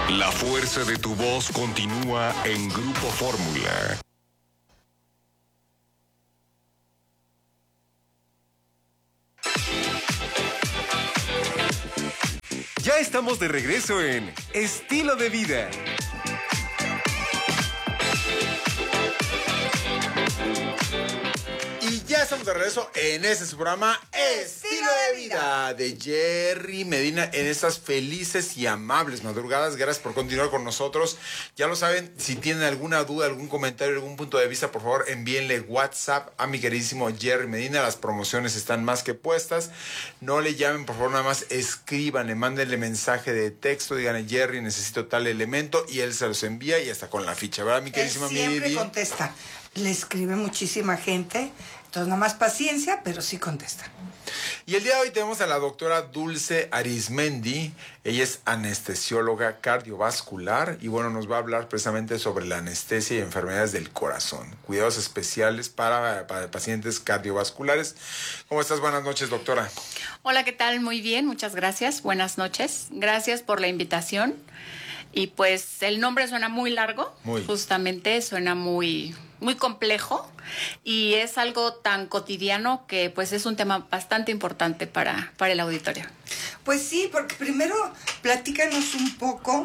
La fuerza de tu voz continúa en Grupo Fórmula. Ya estamos de regreso en Estilo de Vida. Y ya estamos de regreso en este su programa Estilo de Vida de Jerry Medina en estas felices y amables madrugadas. Gracias por continuar con nosotros. Ya lo saben, si tienen alguna duda, algún comentario, algún punto de vista, por favor envíenle WhatsApp a mi queridísimo Jerry Medina. Las promociones están más que puestas. No le llamen, por favor, nada más escríbanle, mándenle mensaje de texto, díganle: Jerry, necesito tal elemento, y él se los envía y hasta con la ficha, ¿verdad, mi queridísima Él siempre Miri? contesta. Le escribe muchísima gente, entonces nada más paciencia, pero sí contesta. Y el día de hoy tenemos a la doctora Dulce Arizmendi. Ella es anestesióloga cardiovascular y bueno, nos va a hablar precisamente sobre la anestesia y enfermedades del corazón, cuidados especiales para pacientes cardiovasculares. ¿Cómo estás? Buenas noches, doctora. Hola, ¿qué tal? Muy bien, muchas gracias. Buenas noches. Gracias por la invitación. Y pues el nombre suena muy largo, justamente suena muy complejo y es algo tan cotidiano que pues es un tema bastante importante para el auditorio. Pues sí, porque primero platícanos un poco.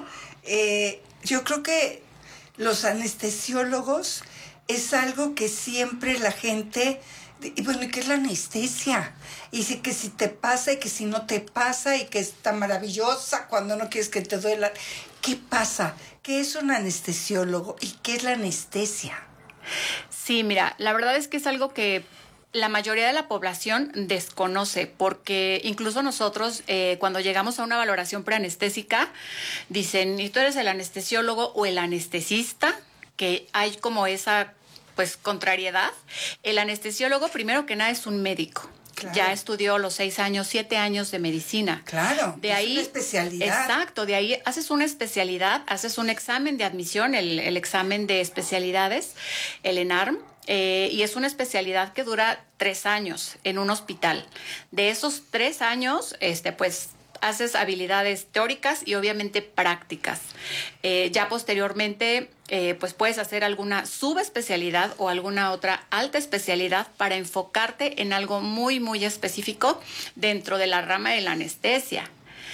Yo creo que los anestesiólogos es algo que siempre la gente... Y bueno, ¿y qué es la anestesia? Y dice que si te pasa y que si no te pasa y que está maravillosa cuando no quieres que te duela. ¿Qué pasa? ¿Qué es un anestesiólogo y qué es la anestesia? Sí, mira, la verdad es que es algo que la mayoría de la población desconoce, porque incluso nosotros cuando llegamos a una valoración preanestésica dicen: ¿y tú eres el anestesiólogo o el anestesista? Que hay como esa pues contrariedad. El anestesiólogo, primero que nada, es un médico. Claro. Ya estudió los 6 años, 7 años de medicina. Claro, de ahí, es una especialidad. Exacto, de ahí haces una especialidad, haces un examen de admisión, el examen de especialidades, el ENARM, y es una especialidad que dura 3 años en un hospital. De esos 3 años, pues haces habilidades teóricas y obviamente prácticas. Ya posteriormente, pues puedes hacer alguna subespecialidad o alguna otra alta especialidad para enfocarte en algo muy, muy específico dentro de la rama de la anestesia.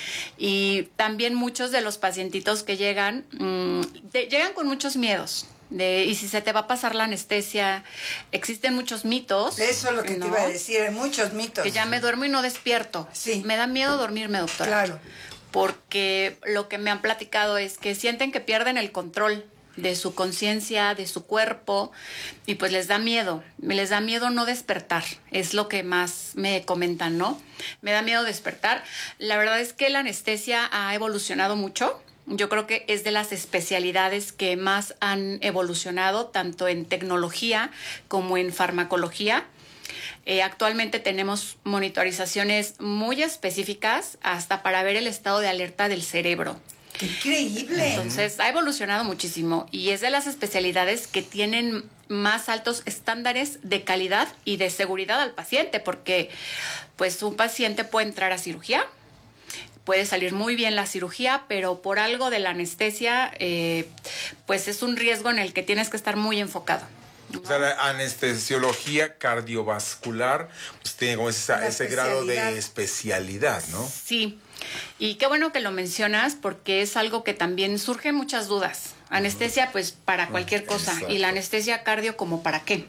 Y también muchos de los pacientitos que llegan, llegan con muchos miedos. ¿Y si se te va a pasar la anestesia? Existen muchos mitos. Eso es lo que te iba a decir, hay muchos mitos. Que ya me duermo y no despierto. Sí. Me da miedo dormirme, doctora. Claro. Porque lo que me han platicado es que sienten que pierden el control de su conciencia, de su cuerpo, y pues les da miedo no despertar, es lo que más me comentan, ¿no? Me da miedo despertar. La verdad es que la anestesia ha evolucionado mucho. Yo creo que es de las especialidades que más han evolucionado, tanto en tecnología como en farmacología. Actualmente tenemos monitorizaciones muy específicas hasta para ver el estado de alerta del cerebro. ¡Increíble! Entonces, ha evolucionado muchísimo y es de las especialidades que tienen más altos estándares de calidad y de seguridad al paciente, porque pues un paciente puede entrar a cirugía, puede salir muy bien la cirugía, pero por algo de la anestesia, pues es un riesgo en el que tienes que estar muy enfocado. O sea, la anestesiología cardiovascular pues tiene como ese grado de especialidad, ¿no? Sí, y qué bueno que lo mencionas porque es algo que también surgen muchas dudas. Anestesia, pues, para cualquier cosa. Exacto. Y la anestesia cardio, ¿como para qué?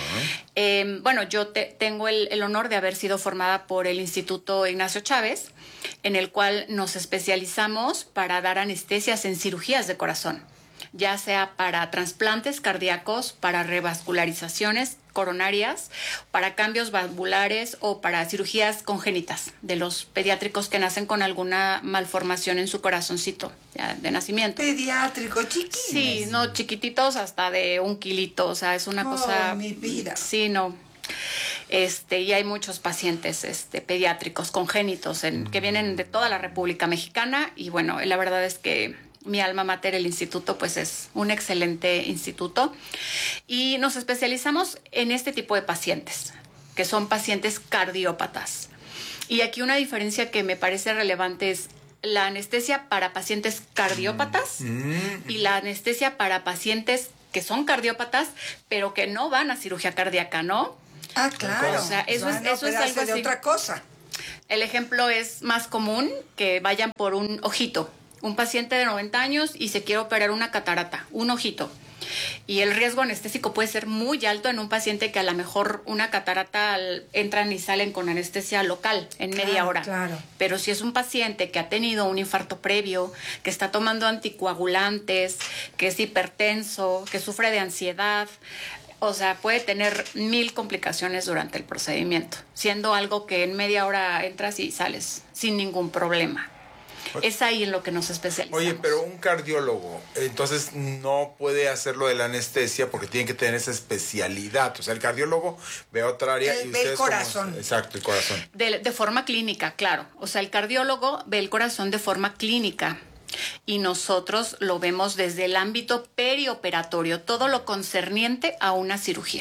Bueno, yo tengo el honor de haber sido formada por el Instituto Ignacio Chávez, en el cual nos especializamos para dar anestesias en cirugías de corazón, ya sea para trasplantes cardíacos, para revascularizaciones coronarias, para cambios valvulares o para cirugías congénitas de los pediátricos que nacen con alguna malformación en su corazoncito ya, de nacimiento. ¿Pediátrico, chiquitos? Sí, no, chiquititos hasta de 1 kilito, o sea, es una cosa... mi vida. Sí, no. Y hay muchos pacientes pediátricos congénitos que vienen de toda la República Mexicana y bueno, la verdad es que mi alma mater, el instituto, pues es un excelente instituto y nos especializamos en este tipo de pacientes, que son pacientes cardiópatas. Y aquí una diferencia que me parece relevante es la anestesia para pacientes cardiópatas y la anestesia para pacientes que son cardiópatas, pero que no van a cirugía cardíaca, ¿no? Ah, claro. O sea, eso es algo de así. otra cosa. El ejemplo es más común que vayan por un ojito. Un paciente de 90 años y se quiere operar una catarata, un ojito. Y el riesgo anestésico puede ser muy alto en un paciente que a lo mejor una catarata entran y salen con anestesia local en media hora. Claro. Pero si es un paciente que ha tenido un infarto previo, que está tomando anticoagulantes, que es hipertenso, que sufre de ansiedad, o sea, puede tener 1000 complicaciones durante el procedimiento, siendo algo que en media hora entras y sales sin ningún problema. Es ahí en lo que nos especializamos. Oye, pero un cardiólogo, entonces no puede hacerlo de la anestesia porque tiene que tener esa especialidad. O sea, el cardiólogo ve otra área y Ve el ustedes corazón. Exacto, el corazón. De forma clínica, claro. O sea, el cardiólogo ve el corazón de forma clínica y nosotros lo vemos desde el ámbito perioperatorio, todo lo concerniente a una cirugía.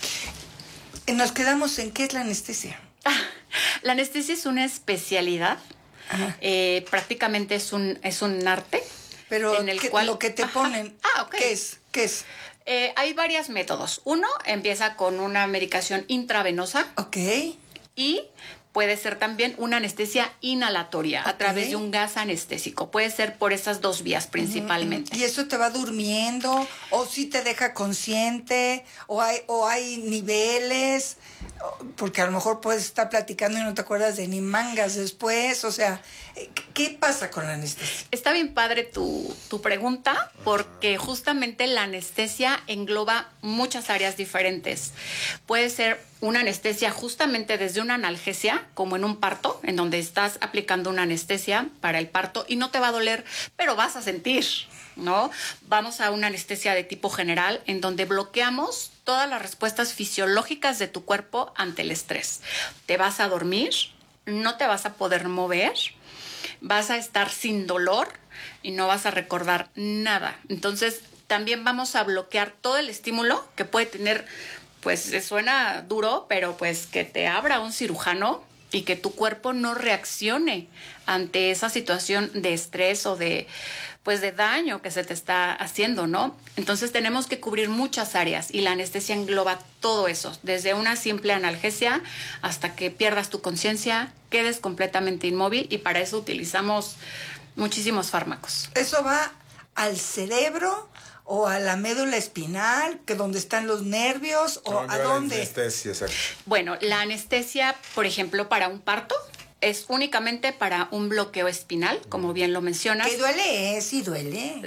Nos quedamos en qué es la anestesia. La anestesia es una especialidad. Prácticamente es un arte. Pero en el cual lo que te ponen, ok. ¿qué es? Hay varios métodos. Uno empieza con una medicación intravenosa Ok. y puede ser también una anestesia inhalatoria a Ok. través de un gas anestésico. Puede ser por esas dos vías principalmente. ¿Y eso te va durmiendo? ¿O sí te deja consciente? ¿O hay niveles? Porque a lo mejor puedes estar platicando y no te acuerdas de ni mangas después. O sea, ¿qué pasa con la anestesia? Está bien padre tu pregunta, porque justamente la anestesia engloba muchas áreas diferentes. Puede ser una anestesia justamente desde una analgesia, como en un parto, en donde estás aplicando una anestesia para el parto y no te va a doler, pero vas a sentir, ¿no? Vamos a una anestesia de tipo general, en donde bloqueamos todas las respuestas fisiológicas de tu cuerpo ante el estrés. Te vas a dormir, no te vas a poder mover, vas a estar sin dolor y no vas a recordar nada. Entonces, también vamos a bloquear todo el estímulo que puede tener, pues suena duro, pero pues que te abra un cirujano y que tu cuerpo no reaccione ante esa situación de estrés o de daño que se te está haciendo, ¿no? Entonces tenemos que cubrir muchas áreas y la anestesia engloba todo eso, desde una simple analgesia hasta que pierdas tu conciencia, quedes completamente inmóvil, y para eso utilizamos muchísimos fármacos. ¿Eso va al cerebro o a la médula espinal, que donde están los nervios, o a dónde? Anestesia, exacto. Bueno, la anestesia, por ejemplo, para un parto es únicamente para un bloqueo espinal, como bien lo mencionas. ¿Qué duele? Sí duele.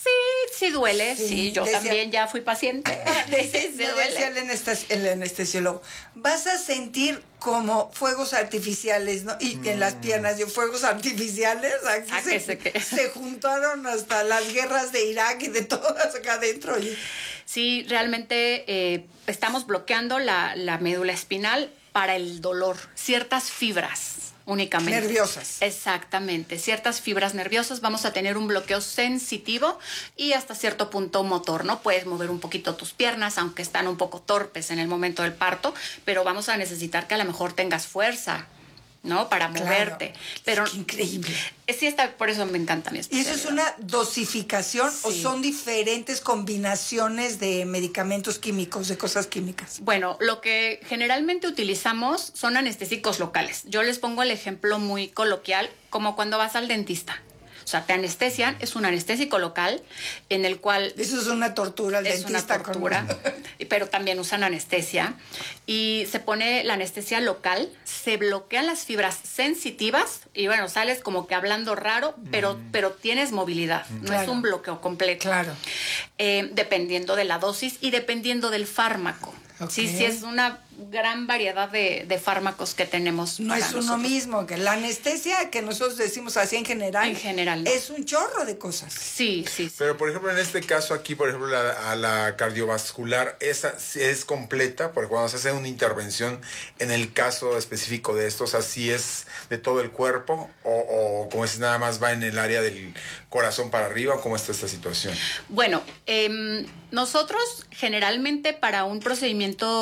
Sí duele, sí, yo decía- también ya fui paciente. Sí, Me duele. decía el anestesiólogo, vas a sentir como fuegos artificiales, ¿no? Y en las piernas, fuegos artificiales, aquí se juntaron hasta las guerras de Irak y de todas acá adentro. Sí, realmente estamos bloqueando la médula espinal para el dolor, ciertas fibras únicamente. Nerviosas. Exactamente, ciertas fibras nerviosas. Vamos a tener un bloqueo sensitivo y hasta cierto punto motor, ¿no? Puedes mover un poquito tus piernas, aunque están un poco torpes en el momento del parto, pero vamos a necesitar que a lo mejor tengas fuerza, ¿no? Para moverte. Pero qué increíble. Sí, está, por eso me encanta mi ¿Y especialidad. eso es una dosificación o Sí. son diferentes combinaciones de medicamentos químicos, de cosas químicas? Bueno, lo que generalmente utilizamos son anestésicos locales. Yo les pongo el ejemplo muy coloquial, como cuando vas al dentista. O sea, te anestesian, es un anestésico local en el cual... Eso es una tortura, el es dentista. una tortura, pero también usan anestesia. Y se pone la anestesia local, se bloquean las fibras sensitivas y bueno, sales como que hablando raro, pero tienes movilidad. No es Claro. un bloqueo completo. Claro. Dependiendo de la dosis y dependiendo del fármaco. Ok. Sí, es una gran variedad de fármacos que tenemos. No para es uno nosotros. mismo, que la anestesia que nosotros decimos así en general. En general, no. Es un chorro de cosas. Sí. Pero, por ejemplo, en este caso aquí, por ejemplo, a la cardiovascular, esa sí es completa, porque cuando se hace una intervención, en el caso específico de estos, así es de todo el cuerpo, o como es nada más va en el área del corazón para arriba, ¿cómo está esta situación? Bueno, nosotros generalmente para un procedimiento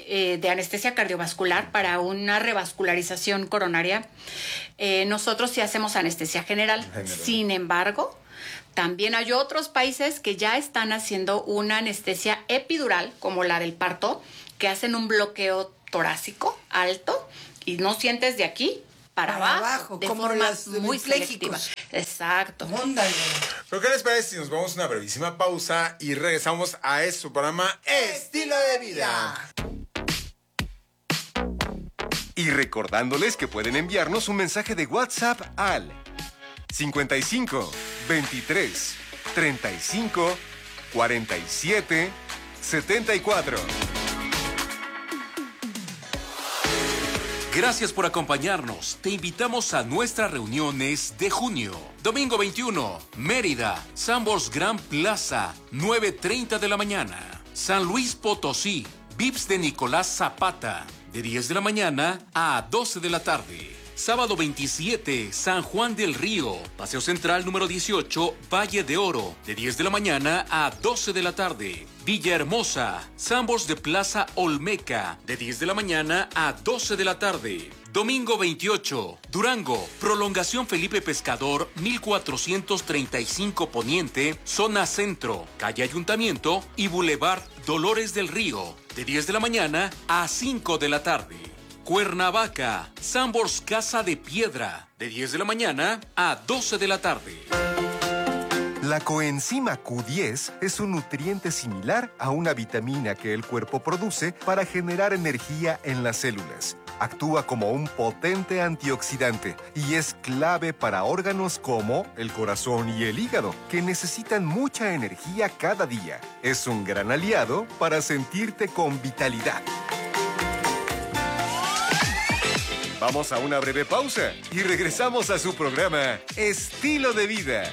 de anestesia cardiovascular para una revascularización coronaria, nosotros sí hacemos anestesia general. Sin embargo, también hay otros países que ya están haciendo una anestesia epidural, como la del parto, que hacen un bloqueo torácico alto y no sientes de aquí para abajo de como forma las muy selectiva. Exacto. Móndale. ¿Pero qué les parece si nos vamos a una brevísima pausa y regresamos a su programa Estilo de Vida? Y recordándoles que pueden enviarnos un mensaje de WhatsApp al 55 23 35 47 74. Gracias por acompañarnos. Te invitamos a nuestras reuniones de junio. Domingo 21, Mérida, Sambors Gran Plaza, 9:30 de la mañana. San Luis Potosí, Vips de Nicolás Zapata, de 10 de la mañana a 12 de la tarde. Sábado 27, San Juan del Río, Paseo Central número 18, Valle de Oro, de 10 de la mañana a 12 de la tarde. Villahermosa, Sambors de Plaza Olmeca, de 10 de la mañana a 12 de la tarde. Domingo 28, Durango, Prolongación Felipe Pescador, 1435 Poniente, Zona Centro, Calle Ayuntamiento y Boulevard Dolores del Río, de 10 de la mañana a 5 de la tarde. Cuernavaca, Sambors Casa de Piedra, de 10 de la mañana a 12 de la tarde. La coenzima Q10 es un nutriente similar a una vitamina que el cuerpo produce para generar energía en las células. Actúa como un potente antioxidante y es clave para órganos como el corazón y el hígado, que necesitan mucha energía cada día. Es un gran aliado para sentirte con vitalidad. Vamos a una breve pausa y regresamos a su programa Estilo de Vida.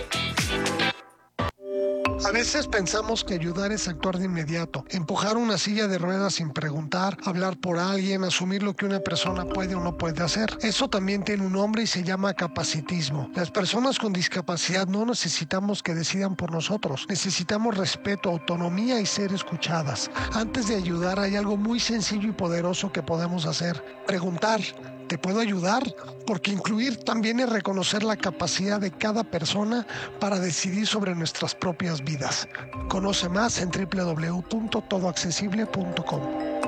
A veces pensamos que ayudar es actuar de inmediato, empujar una silla de ruedas sin preguntar, hablar por alguien, asumir lo que una persona puede o no puede hacer. Eso también tiene un nombre y se llama capacitismo. Las personas con discapacidad no necesitamos que decidan por nosotros. Necesitamos respeto, autonomía y ser escuchadas. Antes de ayudar hay algo muy sencillo y poderoso que podemos hacer. Preguntar. ¿Te puedo ayudar? Porque incluir también es reconocer la capacidad de cada persona para decidir sobre nuestras propias vidas. Conoce más en www.todoaccesible.com.